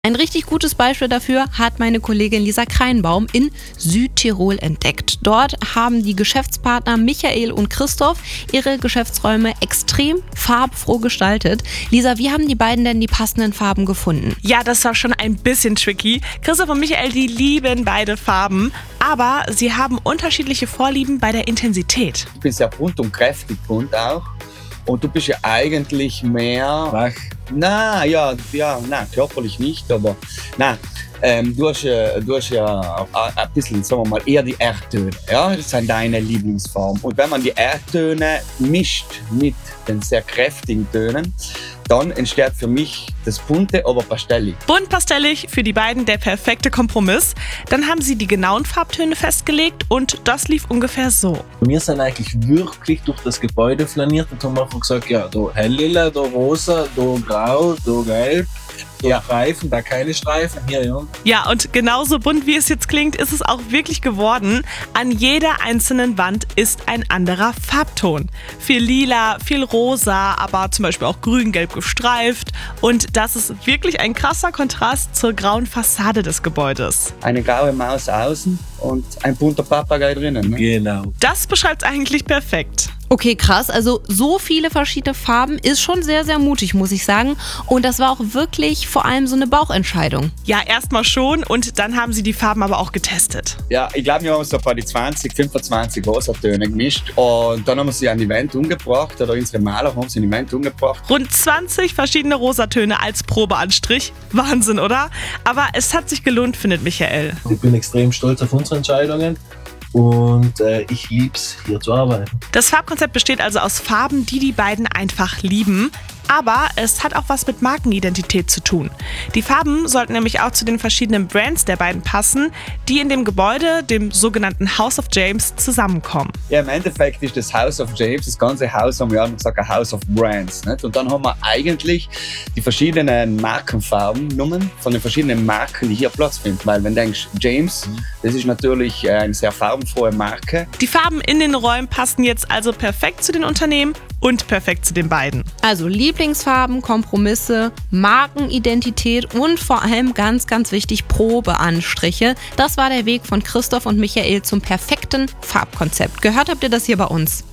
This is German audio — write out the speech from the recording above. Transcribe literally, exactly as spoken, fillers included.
Ein richtig gutes Beispiel dafür hat meine Kollegin Lisa Kreinbaum in Südtirol entdeckt. Dort haben die Geschäftspartner Michael und Christoph ihre Geschäftsräume extrem farbfroh gestaltet. Lisa, wie haben die beiden denn die passenden Farben gefunden? Ja, das war schon ein bisschen tricky. Christoph und Michael, die lieben beide Farben, aber sie haben unterschiedliche Vorlieben bei der Intensität. Ich bin sehr bunt und kräftig bunt auch. Und du bist ja eigentlich mehr wach. Na ja, ja, nein, körperlich nicht, aber nein, ähm, du hast ja, du hast ja ein bisschen, sagen wir mal, eher die Erdtöne. Ja? Das sind deine Lieblingsfarben. Und wenn man die Erdtöne mischt mit den sehr kräftigen Tönen, dann entsteht für mich das Bunte, aber pastellig. Bunt pastellig, für die beiden der perfekte Kompromiss. Dann haben sie die genauen Farbtöne festgelegt und das lief ungefähr so. Wir sind eigentlich wirklich durch das Gebäude flaniert und haben einfach gesagt, ja, da hellila, da rosa, da grau, da gelb, da ja. Streifen, da keine Streifen, hier, ja. Ja, und genauso bunt wie es jetzt klingt, ist es auch wirklich geworden. An jeder einzelnen Wand ist ein anderer Farbton. Viel lila, viel rosa, aber zum Beispiel auch grün-gelb gestreift. Und das ist wirklich ein krasser Kontrast zur grauen Fassade des Gebäudes. Eine graue Maus außen und ein bunter Papagei drinnen. Ne? Genau. Das beschreibt es eigentlich perfekt. Okay, krass. Also so viele verschiedene Farben ist schon sehr, sehr mutig, muss ich sagen. Und das war auch wirklich vor allem so eine Bauchentscheidung. Ja, erstmal schon und dann haben sie die Farben aber auch getestet. Ja, ich glaube, wir haben so bei die zwanzig, fünfundzwanzig Rosatöne gemischt und dann haben wir sie an die Wand umgebracht oder unsere Maler haben sie an die Wand umgebracht. Rund zwanzig verschiedene Rosatöne als Probeanstrich. Wahnsinn, oder? Aber es hat sich gelohnt, findet Michael. Ich bin extrem stolz auf unsere Entscheidungen. Und äh, ich lieb's, hier zu arbeiten. Das Farbkonzept besteht also aus Farben, die die beiden einfach lieben. Aber es hat auch was mit Markenidentität zu tun. Die Farben sollten nämlich auch zu den verschiedenen Brands der beiden passen, die in dem Gebäude, dem sogenannten House of James, zusammenkommen. Ja, im Endeffekt ist das House of James, das ganze Haus, haben wir auch gesagt, ein House of Brands. Nicht? Und dann haben wir eigentlich die verschiedenen Markenfarben genommen von den verschiedenen Marken, die hier Platz finden. Weil wenn du denkst, James, das ist natürlich eine sehr farbenfrohe Marke. Die Farben in den Räumen passen jetzt also perfekt zu den Unternehmen und perfekt zu den beiden. Also Lieblingsfarben, Kompromisse, Markenidentität und vor allem ganz, ganz wichtig Probeanstriche. Das war der Weg von Christoph und Michael zum perfekten Farbkonzept. Gehört habt ihr das hier bei uns?